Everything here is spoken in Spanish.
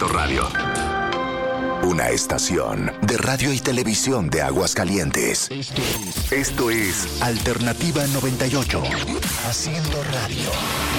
Radio. Una estación de radio y televisión de Aguascalientes. Esto es Alternativa 98. Haciendo radio.